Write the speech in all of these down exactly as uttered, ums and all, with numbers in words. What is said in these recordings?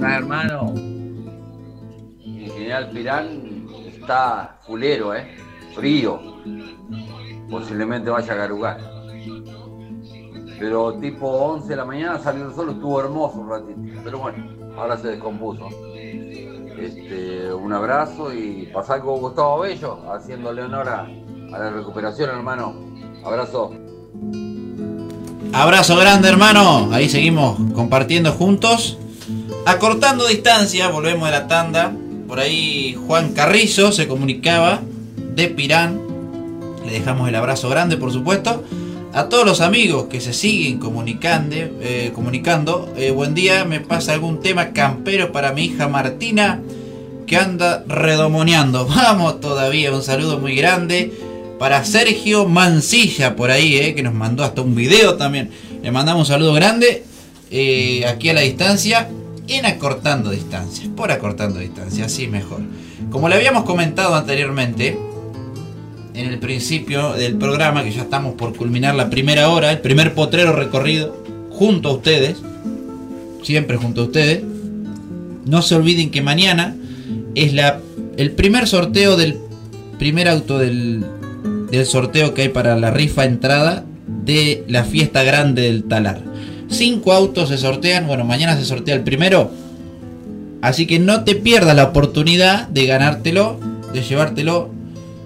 andás, hermano? Y General Pirán está fulero, ¿eh? Frío. Posiblemente vaya a garugar. Pero tipo once de la mañana salió el sol, estuvo hermoso un ratito. Pero bueno, ahora se descompuso. Este, un abrazo y pasar con Gustavo Bello, haciéndole honor a, a la recuperación, hermano. Abrazo. Abrazo grande, hermano. Ahí seguimos compartiendo juntos. Acortando distancia, volvemos de la tanda. Por ahí Juan Carrizo se comunicaba de Pirán. Le dejamos el abrazo grande, por supuesto. A todos los amigos que se siguen comunicando, eh, comunicando eh, buen día, me pasa algún tema campero para mi hija Martina, que anda redomoneando. Vamos todavía, un saludo muy grande para Sergio Mancilla por ahí, eh, que nos mandó hasta un video también. Le mandamos un saludo grande, eh, aquí a la distancia, en Acortando Distancias, por Acortando Distancias, así mejor. Como le habíamos comentado anteriormente, en el principio del programa, que ya estamos por culminar la primera hora, el primer potrero recorrido, junto a ustedes, siempre junto a ustedes. No se olviden que mañana es la, el primer sorteo del primer auto del, del sorteo que hay para la rifa entrada de la fiesta grande del Talar. Cinco autos se sortean, bueno, mañana se sortea el primero, así que no te pierdas la oportunidad de ganártelo, de llevártelo.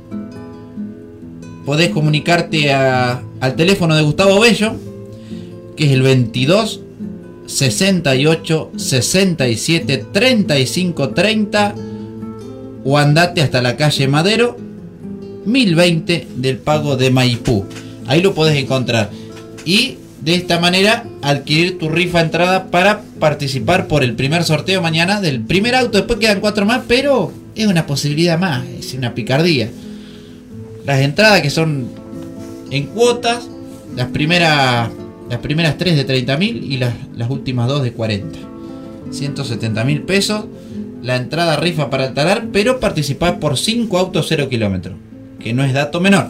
Podés comunicarte a, al teléfono de Gustavo Bello, que es el veintidós sesenta y ocho sesenta y siete treinta y cinco treinta, o andate hasta la calle Madero mil veinte del Pago de Maipú. Ahí lo podés encontrar. Y de esta manera adquirir tu rifa entrada para participar por el primer sorteo mañana del primer auto. Después quedan cuatro más, pero es una posibilidad más, es una picardía. Las entradas que son en cuotas, las primeras las primeras tres de treinta mil y las, las últimas dos de cuarenta. ciento setenta mil pesos la entrada rifa para el Talar, pero participás por cinco autos cero kilómetros, que no es dato menor.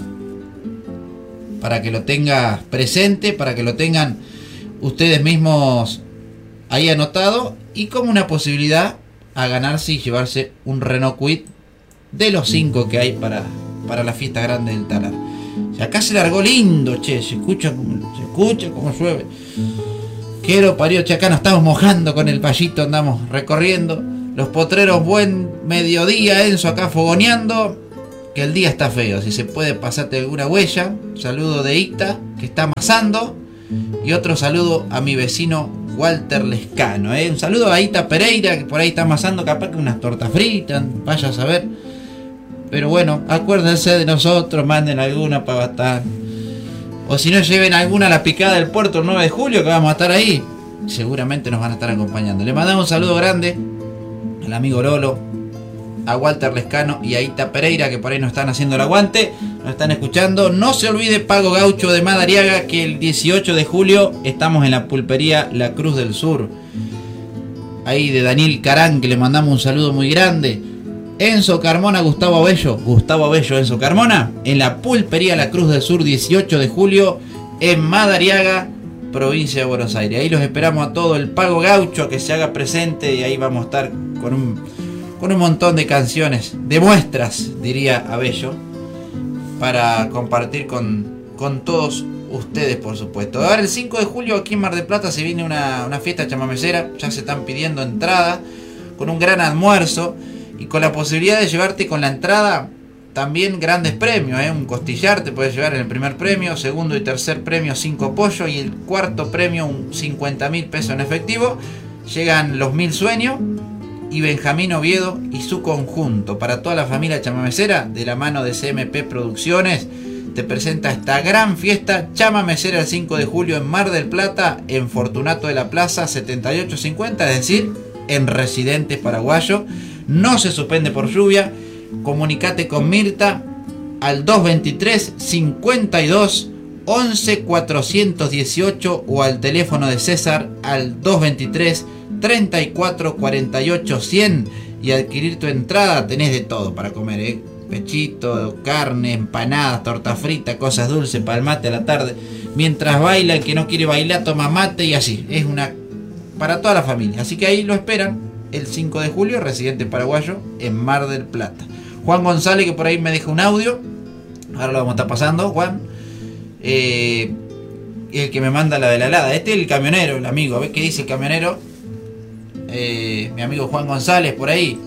Para que lo tengas presente, para que lo tengan ustedes mismos ahí anotado, y como una posibilidad a ganarse y llevarse un Renault Kwid de los cinco que hay para... para la fiesta grande del Talar. Y acá se largó lindo, che, se escucha, se escucha como llueve. Quiero parió, che, acá nos estamos mojando con el payito, andamos recorriendo. Los potreros, buen mediodía, Enzo acá fogoneando, que el día está feo, si se puede pasarte alguna huella. Saludo de Icta, que está amasando, y otro saludo a mi vecino Walter Lescano, eh. Un saludo a Ita Pereira, que por ahí está amasando, capaz que unas tortas fritas, vaya a saber. Pero bueno, acuérdense de nosotros, manden alguna para estar. O si no, lleven alguna a la picada del puerto el nueve de julio, que vamos a estar ahí. Seguramente nos van a estar acompañando. Le mandamos un saludo grande al amigo Lolo, a Walter Lescano y a Ita Pereira, que por ahí nos están haciendo el aguante, nos están escuchando. No se olvide Pago Gaucho de Madariaga, que el dieciocho de julio estamos en la pulpería La Cruz del Sur. Ahí de Daniel Carán, que le mandamos un saludo muy grande. Enzo Carmona, Gustavo Bello, Gustavo Bello, Enzo Carmona, en la pulpería La Cruz del Sur, dieciocho de julio, en Madariaga, provincia de Buenos Aires. Ahí los esperamos a todo el Pago Gaucho que se haga presente, y ahí vamos a estar con un, con un montón de canciones, de muestras, diría Abello, para compartir con, con todos ustedes, por supuesto. Ahora el cinco de julio aquí en Mar del Plata se viene una, una fiesta chamamecera, ya se están pidiendo entradas, con un gran almuerzo. Y con la posibilidad de llevarte con la entrada también grandes premios, ¿eh? Un costillar te puedes llevar en el primer premio, segundo y tercer premio cinco pollos, y el cuarto premio un cincuenta mil pesos en efectivo. Llegan los Mil Sueños y Benjamín Oviedo y su conjunto. Para toda la familia chamamecera, de la mano de C M P Producciones, te presenta esta gran fiesta chamamecera el cinco de julio en Mar del Plata, en Fortunato de la Plaza setenta y ocho cincuenta, es decir, en Residentes Paraguayo. No se suspende por lluvia. Comunicate con Mirta al dos veintitrés cincuenta y dos once cuatrocientos dieciocho, o al teléfono de César al dos veintitrés treinta y cuatro cuarenta y ocho cien, y adquirir tu entrada. Tenés de todo para comer, ¿eh? Pechito, carne, empanadas, torta frita, cosas dulces para el mate a la tarde. Mientras baila, el que no quiere bailar toma mate, y así. Es una para toda la familia. Así que ahí lo esperan el cinco de julio, residente paraguayo en Mar del Plata. Juan González, que por ahí me deja un audio, ahora lo vamos a estar pasando, Juan, eh, el que me manda la de la helada. Este es el camionero, el amigo, a ver qué dice el camionero, eh, mi amigo Juan González, por ahí.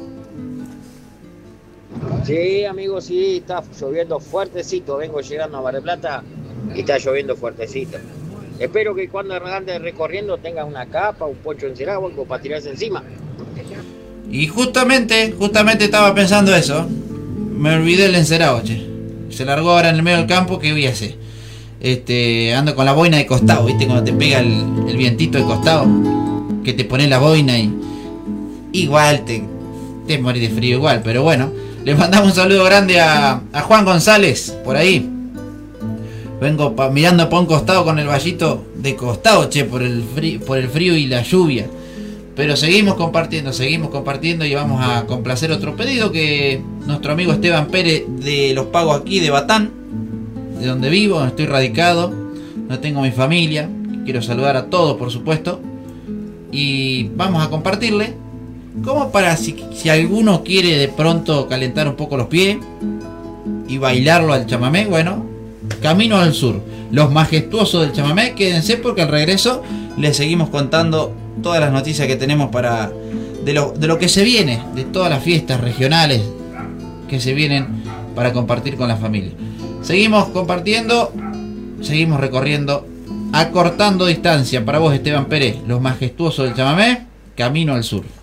Sí, amigo, sí, está lloviendo fuertecito, vengo llegando a Mar del Plata y está lloviendo fuertecito. Espero que cuando ande recorriendo tenga una capa, un poncho encerado o algo para tirarse encima. Y justamente, justamente estaba pensando eso. Me olvidé el encerado, che. Se largó ahora en el medio del campo, ¿qué voy a hacer? Este, ando con la boina de costado, ¿viste? Cuando te pega el, el vientito de costado, que te pones la boina y igual te, te morís de frío igual, pero bueno. Le mandamos un saludo grande a, a Juan González, por ahí. Vengo pa, mirando para un costado con el vallito de costado, che, por el, frío, por el frío y la lluvia. Pero seguimos compartiendo, seguimos compartiendo y vamos a complacer otro pedido que nuestro amigo Esteban Pérez de Los Pagos aquí de Batán, de donde vivo, donde estoy radicado, donde tengo mi familia. Quiero saludar a todos, por supuesto. Y vamos a compartirle, como para si, si alguno quiere de pronto calentar un poco los pies y bailarlo al chamamé, bueno, Camino al Sur, los majestuosos del chamamé. Quédense porque al regreso les seguimos contando todas las noticias que tenemos para de lo, de lo que se viene, de todas las fiestas regionales que se vienen para compartir con la familia. Seguimos compartiendo, seguimos recorriendo, acortando distancia. Para vos, Esteban Pérez, los majestuosos del chamamé, Camino al Sur.